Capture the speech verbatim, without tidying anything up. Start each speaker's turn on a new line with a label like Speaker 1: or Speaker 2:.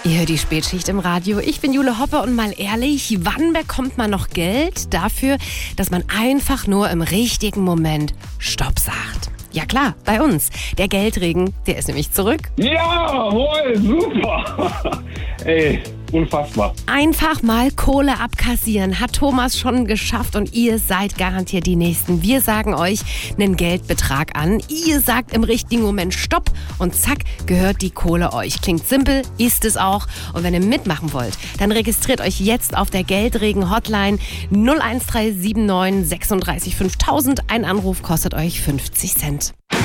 Speaker 1: Ihr hört die Spätschicht im Radio. Ich bin Jule Hoppe und mal ehrlich, wann bekommt man noch Geld dafür, dass man einfach nur im richtigen Moment Stopp sagt? Ja klar, bei uns. Der Geldregen, der ist nämlich zurück.
Speaker 2: Jawohl, super. Ey, unfassbar.
Speaker 1: Einfach mal Kohle abkassieren, hat Thomas schon geschafft und ihr seid garantiert die Nächsten. Wir sagen euch einen Geldbetrag an. Ihr sagt im richtigen Moment Stopp und zack, gehört die Kohle euch. Klingt simpel, ist es auch. Und wenn ihr mitmachen wollt, dann registriert euch jetzt auf der Geldregen-Hotline null eins drei sieben neun sechsunddreißig fünftausend. Ein Anruf kostet euch fünfzig Cent.